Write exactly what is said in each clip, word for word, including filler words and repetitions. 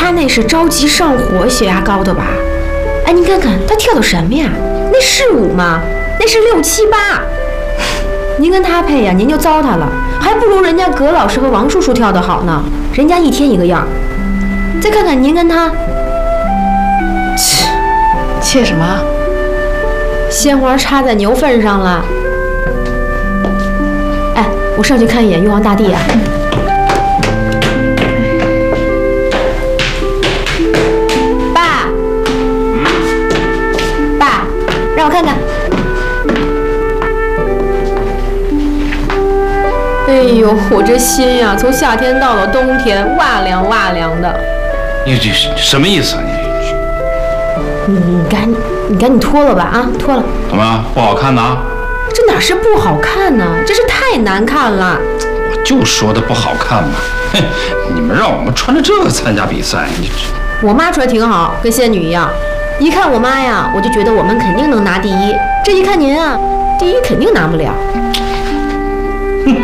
他那是着急上火、血压高的吧？哎，您看看他跳的什么呀？那是舞吗？那是六七八。您跟他配呀，您就糟蹋了，还不如人家葛老师和王叔叔跳的好呢。人家一天一个样。再看看您跟他， 切，切什么？ 鲜花插在牛粪上了。哎，我上去看一眼玉皇大帝啊。爸，爸，让我看看。哎呦，我这心呀，从夏天到了冬天，哇凉哇凉的。 你这是什么意思啊你？ 你你赶紧你赶紧脱了吧啊，脱了。 怎么不好看呢？ 这哪是不好看呢？这是太难看了。 我就说的不好看嘛！哼，你们让我们穿着这个参加比赛，你这…… 我妈穿挺好，跟仙女一样。一看我妈呀，我就觉得我们肯定能拿第一。这一看您啊，第一肯定拿不了。哼。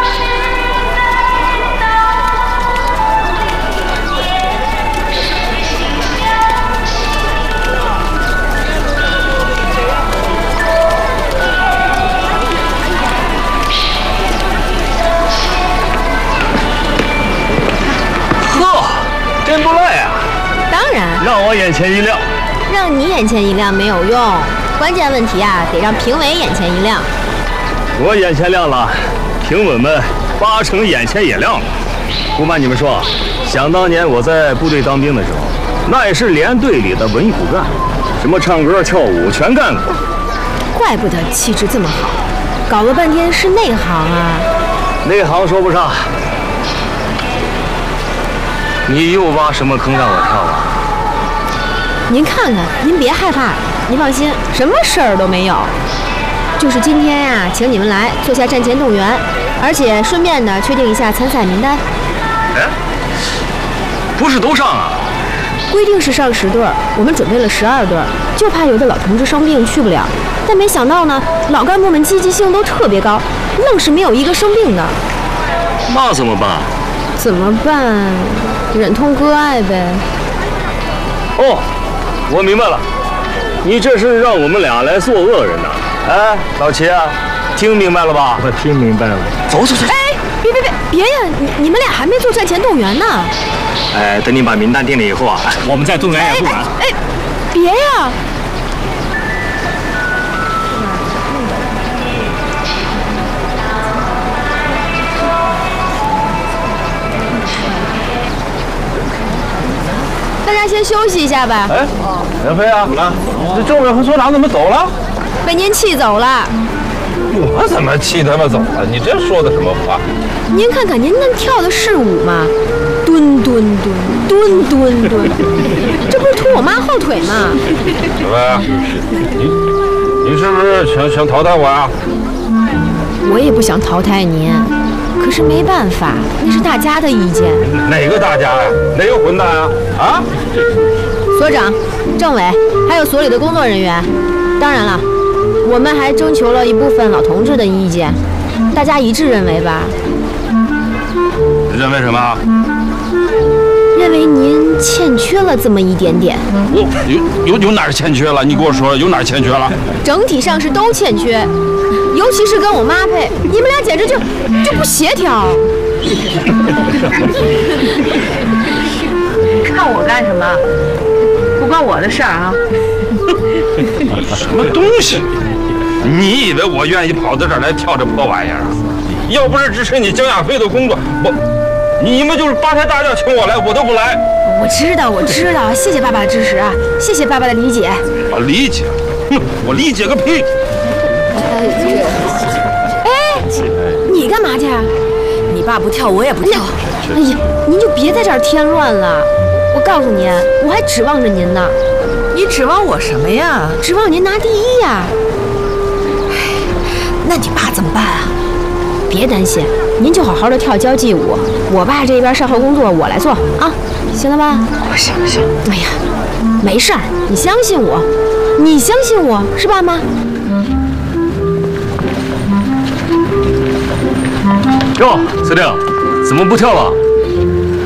真不赖啊！ 当然， 让我眼前一亮。 让你眼前一亮没有用，关键问题啊，得让评委眼前一亮。 我眼前亮了，评委们八成眼前也亮了。不瞒你们说，想当年我在部队当兵的时候，那也是连队里的文艺骨干，什么唱歌跳舞全干过。 怪不得气质这么好，搞了半天是内行啊。 内行说不上。你又挖什么坑让我跳啊？ 您看看，您别害怕，您放心，什么事儿都没有。就是今天呀、啊，请你们来做下战前动员，而且顺便呢确定一下参赛名单。 哎，不是都上啊？ 规定是上十对儿，我们准备了十二对儿，就怕有的老同志生病去不了。但没想到呢，老干部们积极性都特别高，愣是没有一个生病的。 那怎么办？ 怎么办？忍痛割爱呗。 哦，我明白了，你这是让我们俩来做恶人呐？哎，老齐啊，听明白了吧？我听明白了。走走走。 哎，别别别别呀！你你们俩还没做战前动员呢。 哎，等你把名单定了以后啊，我们再动员也不晚。 哎，哎别呀！大家先休息一下吧。 哎，袁飞啊，怎么了？这政委和所长怎么走了？ 被您气走了。 我怎么气他们走了？你这说的什么话？ 您看看，您那跳的是舞吗？蹲蹲蹲蹲蹲蹲，这不是拖我妈后腿吗？ 小飞，你你是不是想想淘汰我呀？ 我也不想淘汰您，可是没办法，那是大家的意见。 哪个大家呀？哪个混蛋啊？啊？ 所长、政委，还有所里的工作人员，当然了，我们还征求了一部分老同志的意见，大家一致认为吧？ 认为什么？ 认为您欠缺了这么一点点。 我有有有哪儿欠缺了？你给我说有哪儿欠缺了？ 整体上是都欠缺，尤其是跟我妈配，你们俩简直就就不协调。 看我干什么？不关我的事儿啊！ 什么东西？你以为我愿意跑到这儿来跳这破玩意儿啊？要不是支持你江亚飞的工作，我你们就是八抬大轿请我来，我都不来。 我知道，我知道，谢谢爸爸的支持啊，谢谢爸爸的理解。 啊，理解？哼，我理解个屁！ 哎，你干嘛去啊？ 你爸不跳，我也不跳。 哎呀，您就别在这儿添乱了。我告诉您，我还指望着您呢。 你指望我什么呀？ 指望您拿第一呀。 那你爸怎么办啊？ 别担心，您就好好的跳交际舞，我爸这边善后工作我来做啊，行了吧？ 行行。 哎呀，没事儿，你相信我，你相信我是吧，妈？ 哟，司令，怎么不跳了？